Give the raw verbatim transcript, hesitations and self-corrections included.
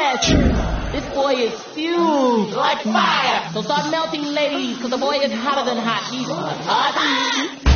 Yes! This boy is fused like fire. So start melting, ladies, because the boy is hotter than hot. He's hot.